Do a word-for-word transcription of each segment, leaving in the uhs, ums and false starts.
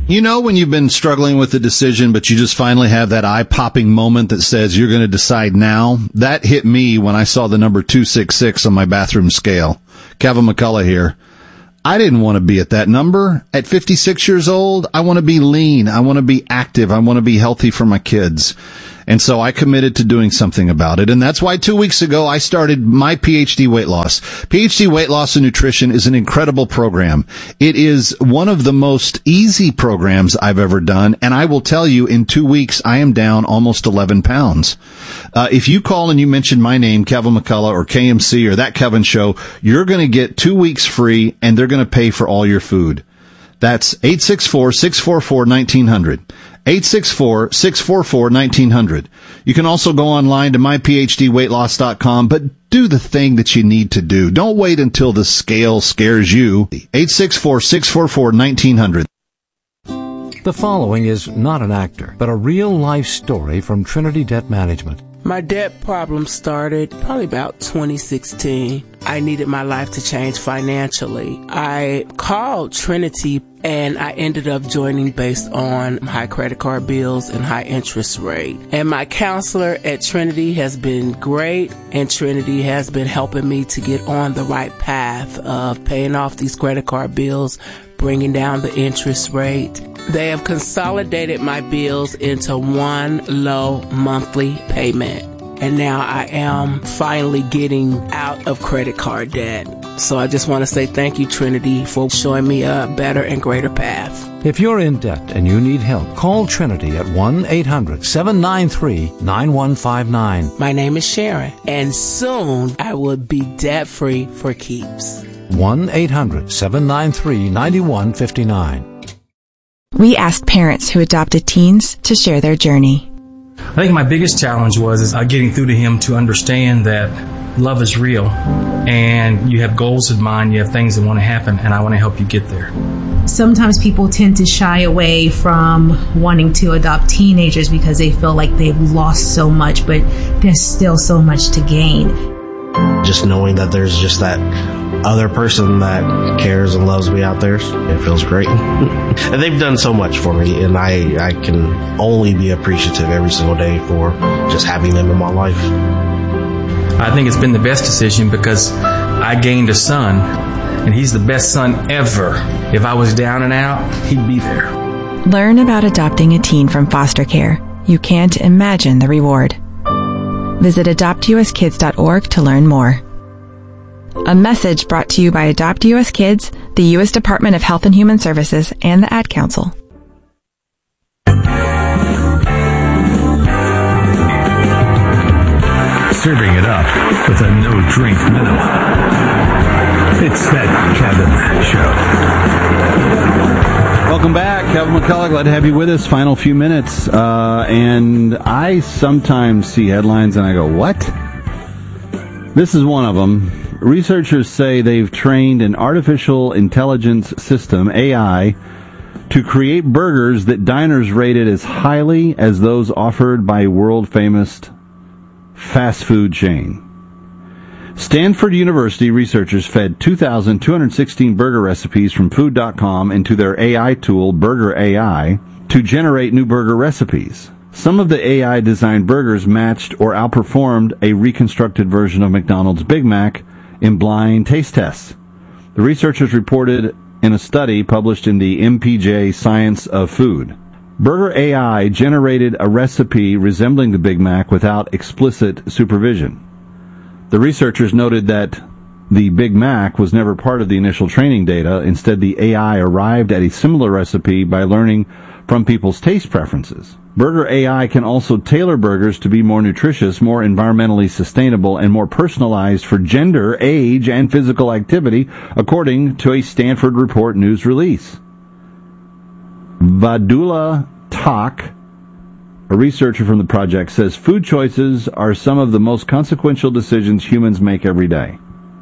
You know when you've been struggling with a decision, but you just finally have that eye-popping moment that says you're going to decide now? That hit me when I saw the number two sixty-six on my bathroom scale. Kevin McCullough here. I didn't want to be at that number. At fifty-six years old, I want to be lean. I want to be active. I want to be healthy for my kids. And so I committed to doing something about it. And that's why two weeks ago I started my PhD Weight Loss. PhD Weight Loss and Nutrition is an incredible program. It is one of the most easy programs I've ever done. And I will tell you, in two weeks, I am down almost eleven pounds. Uh, if you call and you mention my name, Kevin McCullough or K M C or That Kevin Show, you're going to get two weeks free and they're going to pay for all your food. That's eight six four, six four four, one nine zero zero. eight six four, six four four, one nine zero zero. You can also go online to my p h d weight loss dot com, but do the thing that you need to do. Don't wait until the scale scares you. eight six four, six four four, one nine zero zero. The following is not an actor, but a real-life story from Trinity Debt Management. My debt problem started probably about twenty sixteen. I needed my life to change financially. I called Trinity and I ended up joining based on high credit card bills and high interest rate. And my counselor at Trinity has been great, and Trinity has been helping me to get on the right path of paying off these credit card bills, bringing down the interest rate. They have consolidated my bills into one low monthly payment. And now I am finally getting out of credit card debt. So I just want to say thank you, Trinity, for showing me a better and greater path. If you're in debt and you need help, call Trinity at one eight hundred, seven nine three, nine one five nine. My name is Sharon, and soon I will be debt-free for keeps. one eight hundred, seven nine three, nine one five nine. We asked parents who adopted teens to share their journey. I think my biggest challenge was is uh, getting through to him to understand that love is real, and you have goals in mind, you have things that want to happen, and I want to help you get there. Sometimes people tend to shy away from wanting to adopt teenagers because they feel like they've lost so much, but there's still so much to gain. Just knowing that there's just that other person that cares and loves me out there, it feels great. And they've done so much for me, and I, I can only be appreciative every single day for just having them in my life. I think it's been the best decision because I gained a son, and he's the best son ever. If I was down and out, he'd be there. Learn about adopting a teen from foster care. You can't imagine the reward. Visit adopt u s kids dot org to learn more. A message brought to you by Adopt U S Kids, the U S Department of Health and Human Services, and the Ad Council. Serving it up with a no-drink minimum. It's That Kevin Show. Welcome back. Kevin McCullough, glad to have you with us. Final few minutes. Uh, and I sometimes see headlines and I go, what? This is one of them. Researchers say they've trained an artificial intelligence system, A I, to create burgers that diners rated as highly as those offered by world-famous fast food chain. Stanford University researchers fed two thousand two hundred sixteen burger recipes from food dot com into their A I tool, Burger A I, to generate new burger recipes. Some of the A I-designed burgers matched or outperformed a reconstructed version of McDonald's Big Mac in blind taste tests. The researchers reported in a study published in the M P J Science of Food. Burger A I generated a recipe resembling the Big Mac without explicit supervision. The researchers noted that the Big Mac was never part of the initial training data. Instead, the A I arrived at a similar recipe by learning from people's taste preferences. Burger A I can also tailor burgers to be more nutritious, more environmentally sustainable, and more personalized for gender, age, and physical activity, according to a Stanford Report news release. Vadula Tak, a researcher from the project, says food choices are some of the most consequential decisions humans make every day.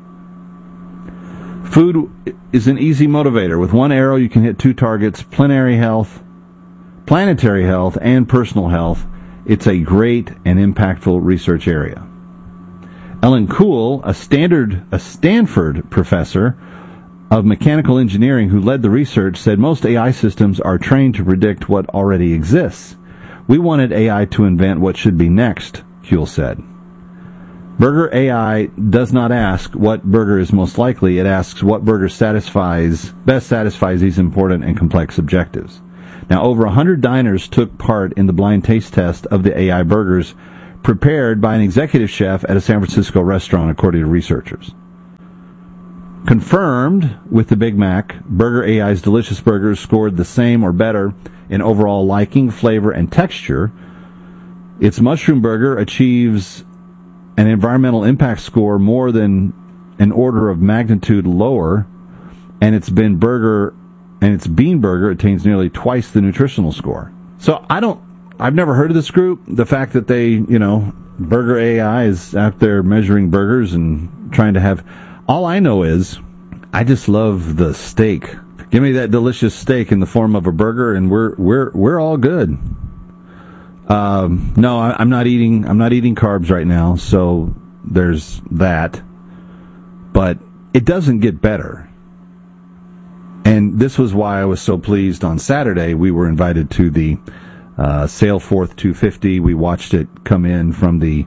Food is an easy motivator. With one arrow, you can hit two targets: planetary health, planetary health, and personal health. It's a great and impactful research area. Ellen Kuhl, a standard, a Stanford professor, of mechanical engineering, who led the research, said most A I systems are trained to predict what already exists. We wanted A I to invent what should be next, Kuehl said. Burger A I does not ask what burger is most likely. It asks what burger satisfies best satisfies these important and complex objectives. Now, over one hundred diners took part in the blind taste test of the A I burgers prepared by an executive chef at a San Francisco restaurant, according to researchers. Confirmed with the Big Mac, Burger A I's delicious burgers scored the same or better in overall liking, flavor, and texture. Its mushroom burger achieves an environmental impact score more than an order of magnitude lower, and its bean burger and its bean burger attains nearly twice the nutritional score. So I don't, I've never heard of this group. The fact that they, you know, Burger A I is out there measuring burgers and trying to have, all I know is I just love the steak. Give me that delicious steak in the form of a burger, and we're we're we're all good. Um, no, I, I'm not eating. I'm not eating carbs right now, so there's that. But it doesn't get better. And this was why I was so pleased on Saturday. We were invited to the uh, Sailforth two fifty. We watched it come in from the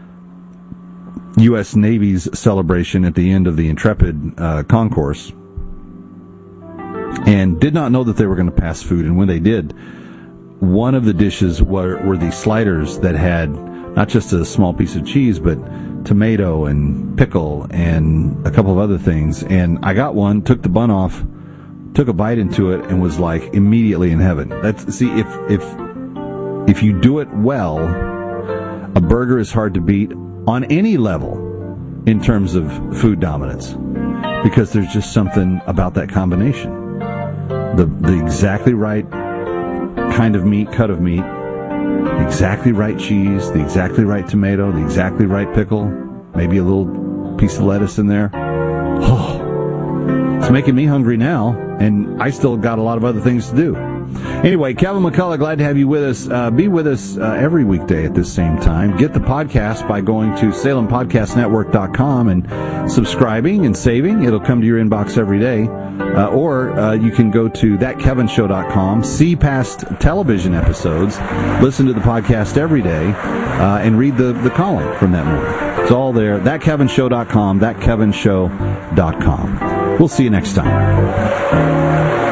U S Navy's celebration at the end of the Intrepid uh, concourse, and did not know that they were going to pass food. And when they did, one of the dishes were, were the sliders that had not just a small piece of cheese, but tomato and pickle and a couple of other things. And I got one, took the bun off, took a bite into it, and was like immediately in heaven. That's see, if if if you do it well, a burger is hard to beat on any level in terms of food dominance, because there's just something about that combination. The the exactly right kind of meat, cut of meat, the exactly right cheese, the exactly right tomato, the exactly right pickle, maybe a little piece of lettuce in there. Oh, it's making me hungry now, and I still got a lot of other things to do. Anyway, Kevin McCullough, glad to have you with us. Uh, be with us uh, every weekday at this same time. Get the podcast by going to Salem Podcast Network dot com and subscribing and saving. It'll come to your inbox every day. Uh, or uh, you can go to That Kevin Show dot com, see past television episodes, listen to the podcast every day, uh, and read the, the column from that morning. It's all there. That Kevin Show dot com, That Kevin Show dot com. We'll see you next time.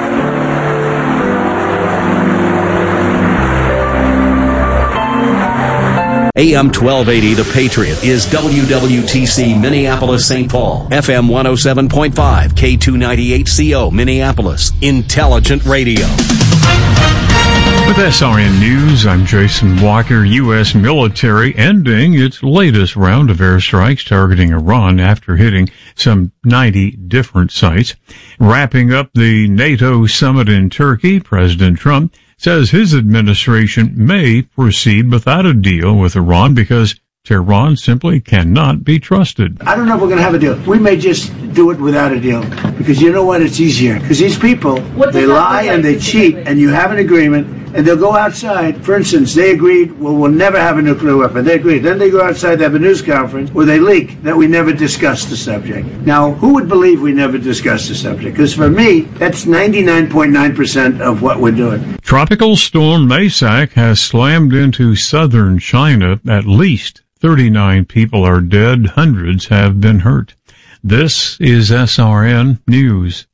A M twelve eighty, The Patriot, is W W T C Minneapolis, Saint Paul. F M one oh seven point five, K two ninety-eight C O, Minneapolis. Intelligent radio. With S R N News, I'm Jason Walker. U S military ending its latest round of airstrikes targeting Iran after hitting some ninety different sites. Wrapping up the NATO summit in Turkey, President Trump says his administration may proceed without a deal with Iran because Tehran simply cannot be trusted. I don't know if we're going to have a deal. We may just do it without a deal because you know what? It's easier. Because these people, they lie and they cheat, and you have an agreement, and they'll go outside. For instance, they agreed, well, we'll never have a nuclear weapon. They agreed. Then they go outside, they have a news conference where they leak that we never discussed the subject. Now, who would believe we never discussed the subject? Because for me, that's ninety-nine point nine percent of what we're doing. Tropical storm Maysak has slammed into southern China. At least thirty-nine people are dead. Hundreds have been hurt. This is S R N News.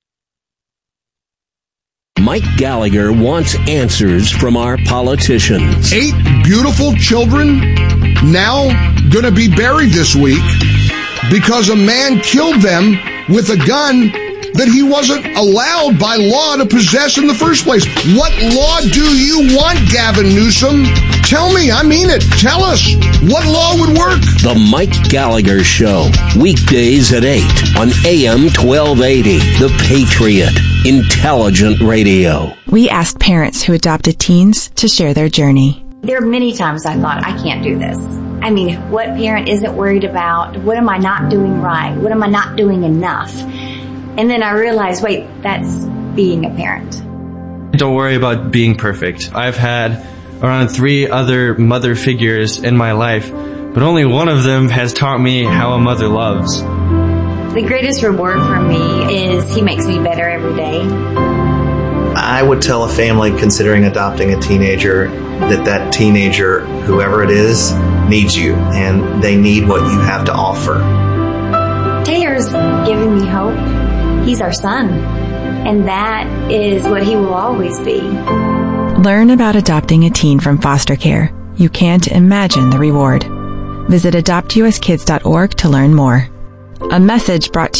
Mike Gallagher wants answers from our politicians. Eight beautiful children now going to be buried this week because a man killed them with a gun that he wasn't allowed by law to possess in the first place. What law do you want, Gavin Newsom? Tell me, I mean it. Tell us. What law would work? The Mike Gallagher Show, weekdays at eight on A M twelve eighty, The Patriot, Intelligent Radio. We asked parents who adopted teens to share their journey. There are many times I thought, I can't do this. I mean, what parent isn't worried about? What am I not doing right? What am I not doing enough? And then I realized, wait, that's being a parent. Don't worry about being perfect. I've had around three other mother figures in my life, but only one of them has taught me how a mother loves. The greatest reward for me is he makes me better every day. I would tell a family considering adopting a teenager that that teenager, whoever it is, needs you, and they need what you have to offer. Taylor's giving me hope. He's our son, and that is what he will always be. Learn about adopting a teen from foster care. You can't imagine the reward. Visit adopt u s kids dot org to learn more. A message brought to you